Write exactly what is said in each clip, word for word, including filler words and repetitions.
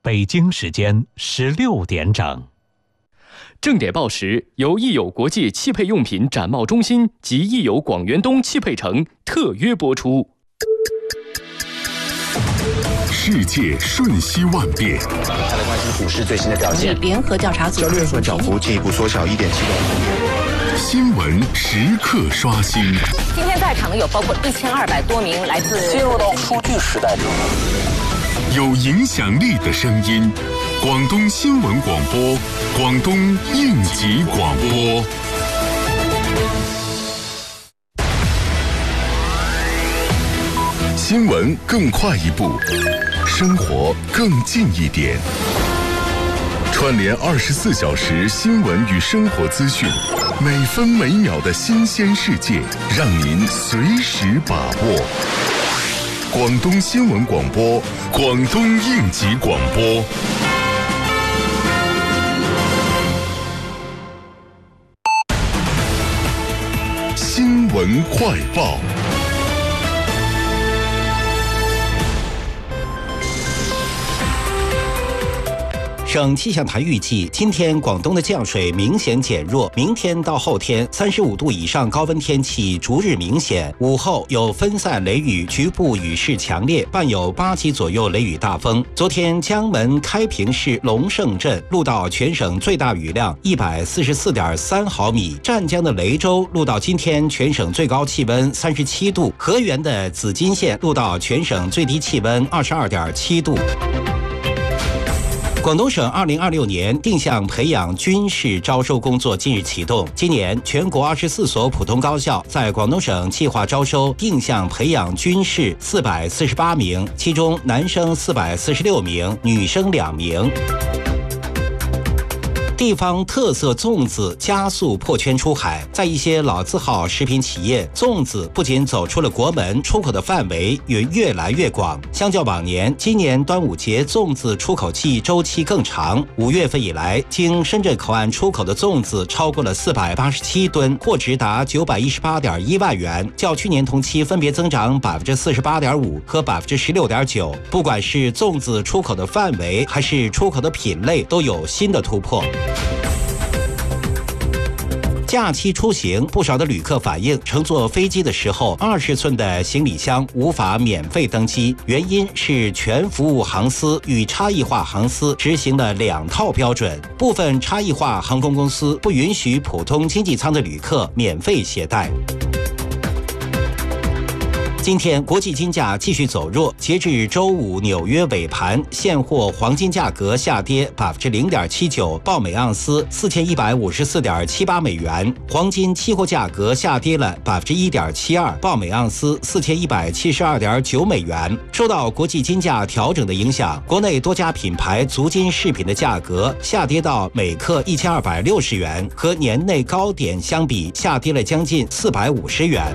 北京时间十六点整。 正点报时由益友国际汽配用品展贸中心及益友广元东汽配城特约播出。 世界瞬息万变， 他的关心股市最新的表现。 联合调查组交易日涨幅进一步缩小一点七个百分点。 新闻时刻刷新。 今天在场的有包括一千二百多名来自进入到数据时代中， 有影响力的声音，广东新闻广播，广东应急广播。新闻更快一步，生活更近一点。串联二十四小时新闻与生活资讯，每分每秒的新鲜世界，让您随时把握。广东新闻广播，广东应急广播。新闻快报。 省气象台预计，今天广东的降水明显减弱，明天到后天三十五度以上高温天气逐日明显，午后有分散雷雨，局部雨势强烈，伴有八级左右雷雨大风。昨天江门开平市龙胜镇录到全省最大雨量一百四十四点三毫米，湛江的雷州录到今天全省最高气温三十七度，河源的紫金县录到全省最低气温二十二点七度。广东省二零二六年定向培养军事招收工作近日启动。今年全国二十四所普通高校在广东省计划招收定向培养军事四百四十八名，其中男生四百四十六名，女生两名。地方特色粽子加速破圈出海，在一些老字号食品企业，粽子不仅走出了国门，出口的范围也越来越广。相较往年，今年端午节粽子出口季周期更长。五月份以来，经深圳口岸出口的粽子超过了四百八十七吨，货值达九百一十八点一万元，较去年同期分别增长百分之四十八点五和百分之十六点九。不管是粽子出口的范围，还是出口的品类，都有新的突破。假期出行，不少的旅客反映，乘坐飞机的时候，二十寸的行李箱无法免费登机，原因是全服务航司与差异化航司执行了两套标准，部分差异化航空公司不允许普通经济舱的旅客免费携带。今天国际金价继续走弱，截至周五纽约尾盘，现货黄金价格下跌百分之零点七九，报每盎司四千一百五十四点七八美元；黄金期货价格下跌了百分之一点七二，报每盎司四千一百七十二点九美元。受到国际金价调整的影响，国内多家品牌足金饰品的价格下跌到每克一千二百六十元，和年内高点相比，下跌了将近四百五十元。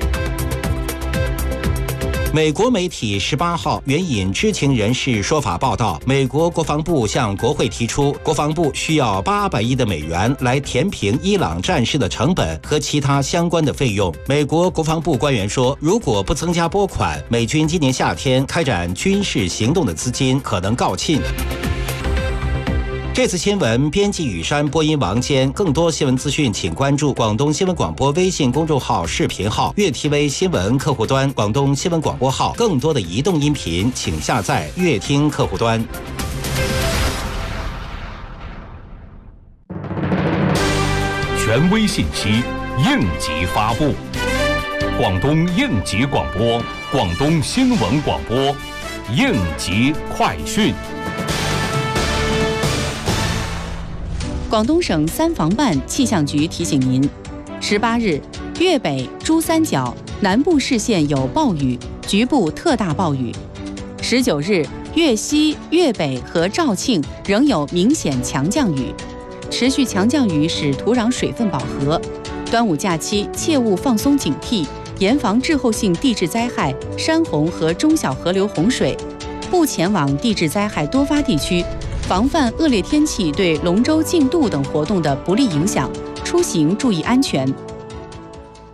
美国媒体十八号援引知情人士说法报道，美国国防部向国会提出，国防部需要八百亿的美元来填平伊朗战事的成本和其他相关的费用。美国国防部官员说，如果不增加拨款，美军今年夏天开展军事行动的资金可能告罄。这次新闻编辑雨山，播音王坚。更多新闻资讯，请关注广东新闻广播微信公众号、视频号、粤 T V 新闻客户端、广东新闻广播号。更多的移动音频，请下载粤听客户端。 权威信息，应急发布。广东应急广播，广东新闻广播，应急快讯。 广东省三防办气象局提醒您：十八日，粤北、珠三角、南部市县有暴雨，局部特大暴雨；十九日，粤西、粤北和肇庆仍有明显强降雨，持续强降雨使土壤水分饱和。端午假期切勿放松警惕，严防滞后性地质灾害、山洪和中小河流洪水，不前往地质灾害多发地区。防范恶劣天气对龙舟竞渡等活动的不利影响，出行注意安全。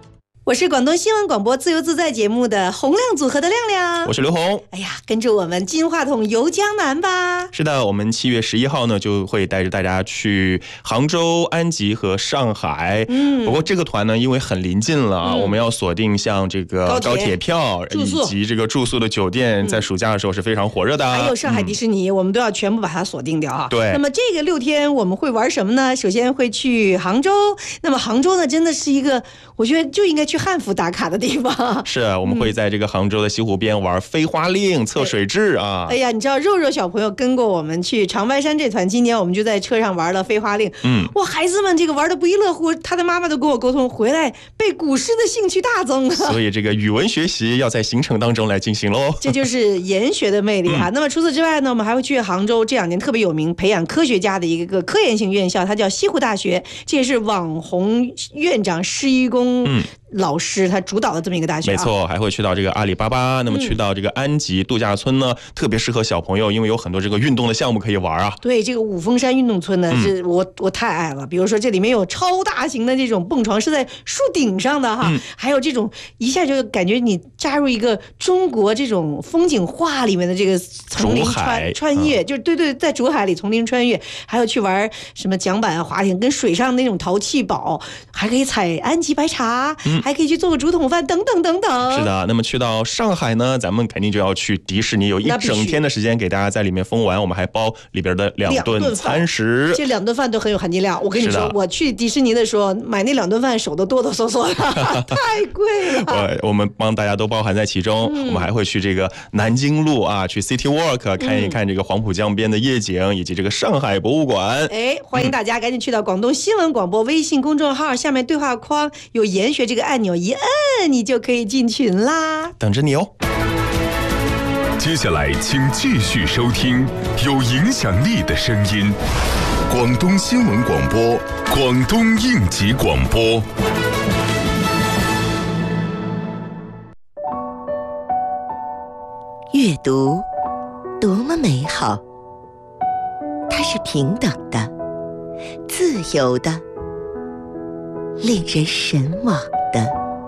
我是广东新闻广播自由自在节目的洪亮组合的亮亮， 我是刘红。 哎呀，跟着我们金话筒游江南吧。 是的，我们七月十一号呢就会带着大家去杭州、安吉和上海。嗯，不过这个团呢，因为很临近了啊，嗯、我们要锁定像这个高铁票以及这个住宿的酒店，嗯、在暑假的时候是非常火热的。 还有上海迪士尼，嗯、我们都要全部把它锁定掉啊。 对。 那么这个六天我们会玩什么呢？首先会去杭州。那么杭州呢，真的是一个我觉得就应该去汉服打卡的地方。 是，我们会在这个杭州的西湖边玩飞花令、测水质啊。 哎呀，你知道肉肉小朋友跟过我们去长白山这团，今年我们就在车上玩了飞花令。嗯，哇，孩子们这个玩的不亦乐乎，他的妈妈都跟我沟通，回来背古诗的兴趣大增。 所以这个语文学习要在行程当中来进行喽。 这就是研学的魅力哈、嗯。那么除此之外呢，我们还会去杭州这两年特别有名培养科学家的一个科研性院校，它叫西湖大学，这也是网红院长施一公。嗯。老师他主导的这么一个大学、啊、 没错，还会去到这个阿里巴巴，那么去到这个安吉度假村呢、嗯、特别适合小朋友，因为有很多这个运动的项目可以玩啊。 对，这个五峰山运动村呢、嗯、是我我太爱了，比如说这里面有超大型的这种蹦床是在树顶上的哈、嗯、还有这种一下就感觉你加入一个中国这种风景画里面的这个丛林穿穿越、嗯、就是对对，在竹海里丛林穿越，还有去玩什么桨板滑艇跟水上那种淘气堡，还可以采安吉白茶、嗯还可以去做个竹筒饭等等等等。 是的，那么去到上海呢，咱们肯定就要去迪士尼，有一整天的时间给大家在里面疯玩，我们还包里边的两顿餐食， 这两顿饭都很有含金量。我跟你说，我去迪士尼的时候买那两顿饭手都哆哆嗦嗦的，太贵了。 我我们帮大家都包含在其中、嗯、我们还会去这个南京路啊，去 City Walk 看一看这个黄浦江边的夜景、嗯、以及这个上海博物馆。 哎，欢迎大家赶紧去到广东新闻广播微信公众号，下面对话框有研学这个按钮，一摁你就可以进群啦， 等着你哦。 接下来请继续收听有影响力的声音，广东新闻广播，广东应急广播。 阅读多么美好，它是平等的、自由的、令人神往的。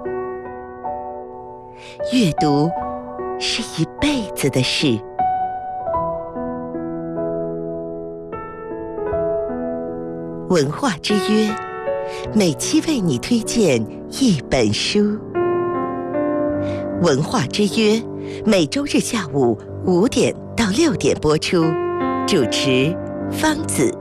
阅读是一辈子的事。文化之约，每期为你推荐一本书。文化之约，每周日下午五点到六点播出，主持方子。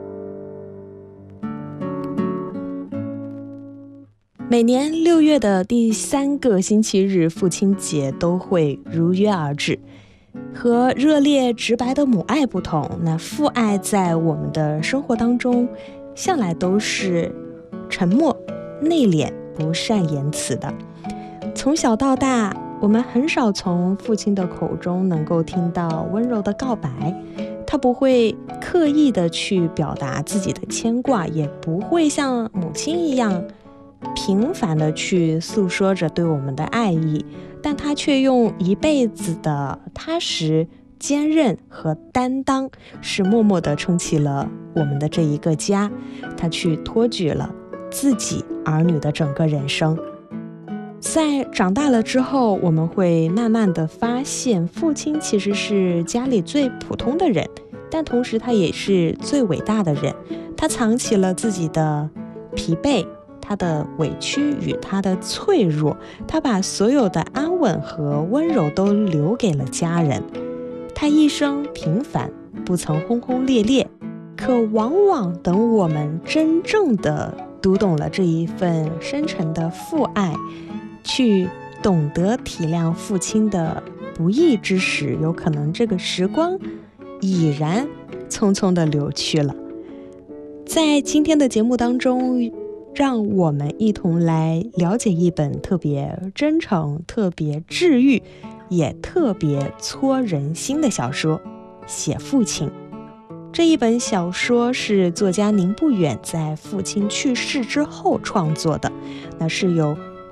每年六月的第三个星期日，父亲节都会如约而至。和热烈直白的母爱不同，那父爱在我们的生活当中向来都是沉默、内敛、不善言辞的。从小到大，我们很少从父亲的口中能够听到温柔的告白，他不会刻意的去表达自己的牵挂，也不会像母亲一样频繁的去诉说着对我们的爱意，但他却用一辈子的踏实、坚韧和担当，是默默地撑起了我们的这一个家。他去托举了自己儿女的整个人生。在长大了之后，我们会慢慢地发现，父亲其实是家里最普通的人，但同时他也是最伟大的人。他藏起了自己的疲惫，他的委屈与他的脆弱，他把所有的安稳和温柔都留给了家人。他一生平凡，不曾轰轰烈烈，可往往等我们真正的读懂了这一份深沉的父爱，去懂得体谅父亲的不易之时，有可能这个时光已然匆匆地流去了。在今天的节目当中，让我们一同来了解一本特别真诚、特别治愈，也特别戳人心的小说《写父亲》。这一本小说是作家宁不远在父亲去世之后创作的，那是由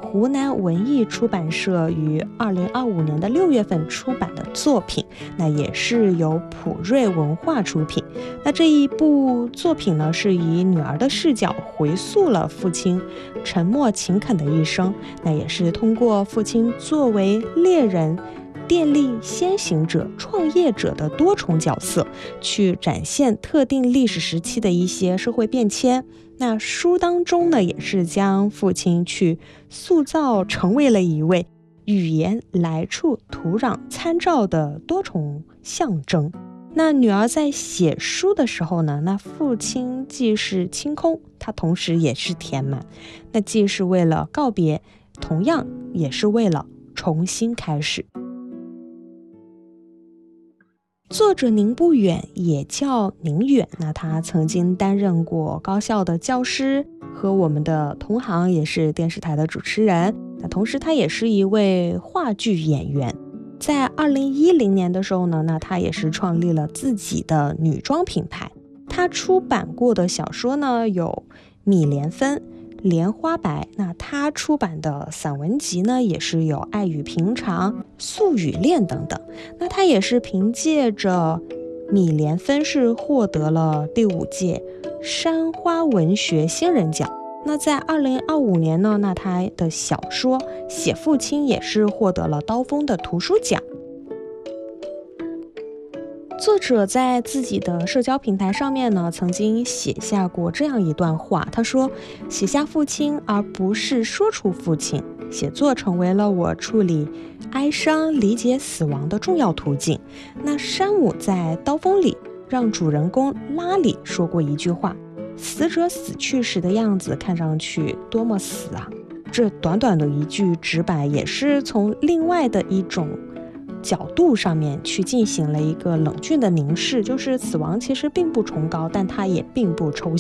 湖南文艺出版社于二零二五年的六月份出版的作品，那也是由普瑞文化出品。那这一部作品呢，是以女儿的视角回溯了父亲沉默勤恳的一生，那也是通过父亲作为猎人、电力先行者、创业者的多重角色，去展现特定历史时期的一些社会变迁。那书当中呢，也是将父亲去塑造成为了一位语言、来处、土壤参照的多重象征。那女儿在写书的时候呢，那父亲既是清空，他同时也是填满，那既是为了告别，同样也是为了重新开始。作者宁不远也叫宁远，那他曾经担任过高校的教师，和我们的同行也是电视台的主持人，那同时他也是一位话剧演员。在二零一零年的时候呢，那他也是创立了自己的女装品牌。他出版过的小说呢有米莲芬、莲花白，那他出版的散文集呢也是有爱与平常、素与恋等等。那他也是凭借着米莲芬是获得了第五届山花文学新人奖。那在二零二五年呢，那他的小说《写父亲》也是获得了刀锋的图书奖。作者在自己的社交平台上面呢，曾经写下过这样一段话，他说：写下父亲而不是说出父亲，写作成为了我处理哀伤、理解死亡的重要途径。那山姆在刀锋里让主人公拉里说过一句话，死者死去时的样子看上去多么死啊。这短短的一句直白，也是从另外的一种角度上面去进行了一个冷峻的凝视，就是死亡其实并不崇高，但它也并不抽象。